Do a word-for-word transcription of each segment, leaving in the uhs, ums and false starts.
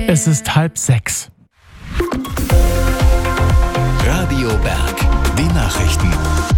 Es ist halb sechs. Radio Berg, die Nachrichten.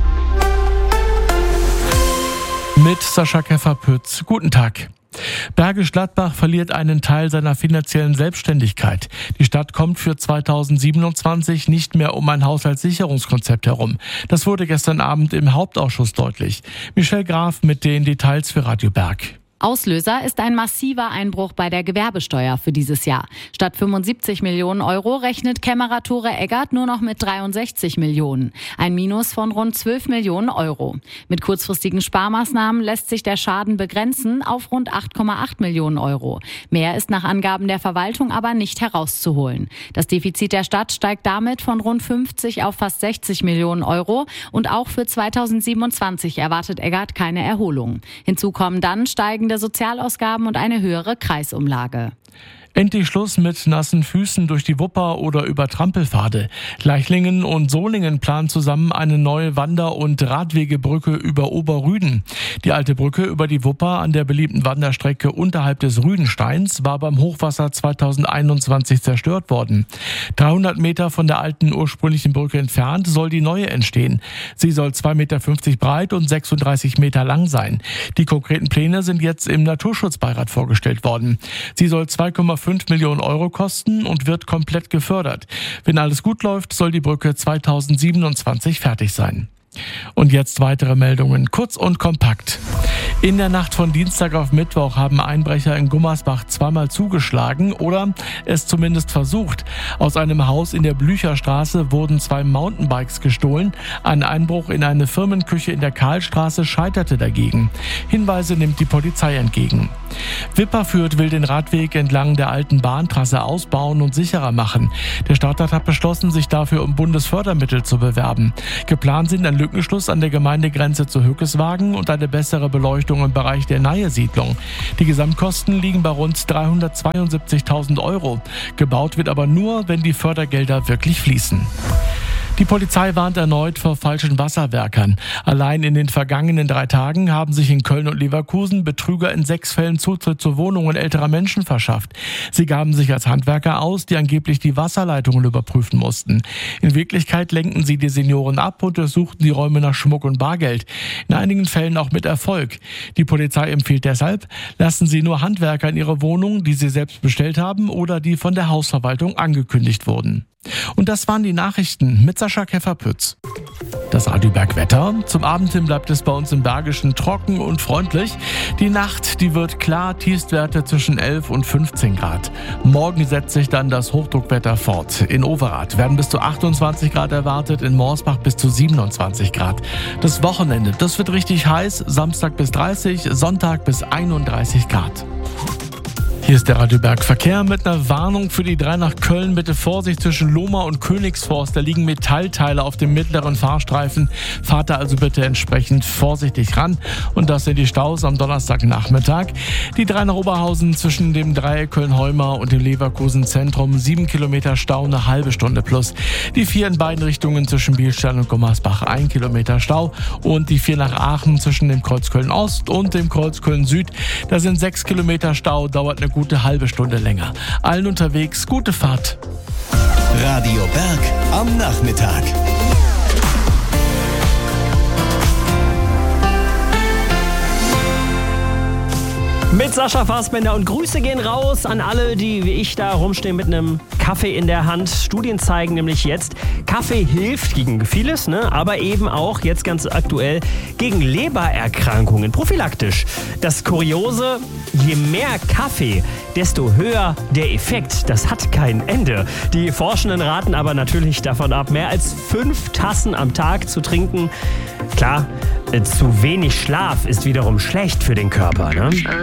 Mit Sascha Keffer-Pütz. Guten Tag. Bergisch Gladbach verliert einen Teil seiner finanziellen Selbstständigkeit. Die Stadt kommt für zweitausendsiebenundzwanzig nicht mehr um ein Haushaltssicherungskonzept herum. Das wurde gestern Abend im Hauptausschuss deutlich. Michelle Graf mit den Details für Radio Berg. Auslöser ist ein massiver Einbruch bei der Gewerbesteuer für dieses Jahr. Statt fünfundsiebzig Millionen Euro rechnet Kämmerer-Tore Eggert nur noch mit dreiundsechzig Millionen. Ein Minus von rund zwölf Millionen Euro. Mit kurzfristigen Sparmaßnahmen lässt sich der Schaden begrenzen auf rund acht Komma acht Millionen Euro. Mehr ist nach Angaben der Verwaltung aber nicht herauszuholen. Das Defizit der Stadt steigt damit von rund fünfzig auf fast sechzig Millionen Euro. Und auch für zweitausendsiebenundzwanzig erwartet Eggert keine Erholung. Hinzu kommen dann steigende Sozialausgaben und eine höhere Kreisumlage. Endlich Schluss mit nassen Füßen durch die Wupper oder über Trampelpfade. Leichlingen und Solingen planen zusammen eine neue Wander- und Radwegebrücke über Oberrüden. Die alte Brücke über die Wupper an der beliebten Wanderstrecke unterhalb des Rüdensteins war beim Hochwasser zweitausendeinundzwanzig zerstört worden. dreihundert Meter von der alten ursprünglichen Brücke entfernt soll die neue entstehen. Sie soll zwei Komma fünfzig Meter breit und sechsunddreißig Meter lang sein. Die konkreten Pläne sind jetzt im Naturschutzbeirat vorgestellt worden. Sie soll zwei Komma fünf Millionen Euro kosten und wird komplett gefördert. Wenn alles gut läuft, soll die Brücke zweitausendsiebenundzwanzig fertig sein. Und jetzt weitere Meldungen, kurz und kompakt. In der Nacht von Dienstag auf Mittwoch haben Einbrecher in Gummersbach zweimal zugeschlagen oder es zumindest versucht. Aus einem Haus in der Blücherstraße wurden zwei Mountainbikes gestohlen. Ein Einbruch in eine Firmenküche in der Karlstraße scheiterte dagegen. Hinweise nimmt die Polizei entgegen. Wipperfürth will den Radweg entlang der alten Bahntrasse ausbauen und sicherer machen. Der Stadtrat hat beschlossen, sich dafür um Bundesfördermittel zu bewerben. Geplant sind ein Lückenschluss an der Gemeindegrenze zu Hückeswagen und eine bessere Beleuchtung im Bereich der Nahe-Siedlung. Die Gesamtkosten liegen bei rund dreihundertzweiundsiebzigtausend Euro. Gebaut wird aber nur, wenn die Fördergelder wirklich fließen. Die Polizei warnt erneut vor falschen Wasserwerkern. Allein in den vergangenen drei Tagen haben sich in Köln und Leverkusen Betrüger in sechs Fällen Zutritt zu Wohnungen älterer Menschen verschafft. Sie gaben sich als Handwerker aus, die angeblich die Wasserleitungen überprüfen mussten. In Wirklichkeit lenkten sie die Senioren ab und durchsuchten die Räume nach Schmuck und Bargeld. In einigen Fällen auch mit Erfolg. Die Polizei empfiehlt deshalb, lassen Sie nur Handwerker in Ihre Wohnung, die Sie selbst bestellt haben oder die von der Hausverwaltung angekündigt wurden. Und das waren die Nachrichten mit Sascha Keffer-Pütz. Das Radio Berg Wetter. Zum Abend hin bleibt es bei uns im Bergischen trocken und freundlich. Die Nacht, die wird klar, Tiefstwerte zwischen elf und fünfzehn Grad. Morgen setzt sich dann das Hochdruckwetter fort. In Overath werden bis zu achtundzwanzig Grad erwartet, in Morsbach bis zu siebenundzwanzig Grad. Das Wochenende, das wird richtig heiß, Samstag bis dreißig, Sonntag bis einunddreißig Grad. Hier ist der Radio Berg Verkehr mit einer Warnung für die drei nach Köln. Bitte Vorsicht zwischen Lohmar und Königsforst. Da liegen Metallteile auf dem mittleren Fahrstreifen. Fahrt da also bitte entsprechend vorsichtig ran. Und das sind die Staus am Donnerstagnachmittag. Die drei nach Oberhausen zwischen dem Dreieck Köln-Heumar und dem Leverkusen-Zentrum. Sieben Kilometer Stau, eine halbe Stunde plus. Die vier in beiden Richtungen zwischen Bielstein und Gummersbach. Ein Kilometer Stau. Und die vier nach Aachen zwischen dem Kreuz Köln-Ost und dem Kreuz Köln-Süd. Da sind sechs Kilometer Stau, dauert eine gute halbe Stunde länger. Allen unterwegs, gute Fahrt. Radio Berg am Nachmittag. Mit Sascha Fassbender und Grüße gehen raus an alle, die wie ich da rumstehen mit einem Kaffee in der Hand. Studien zeigen nämlich jetzt, Kaffee hilft gegen vieles, ne? Aber eben auch jetzt ganz aktuell gegen Lebererkrankungen, prophylaktisch. Das Kuriose, je mehr Kaffee, desto höher der Effekt. Das hat kein Ende. Die Forschenden raten aber natürlich davon ab, mehr als fünf Tassen am Tag zu trinken. Klar, zu wenig Schlaf ist wiederum schlecht für den Körper, ne?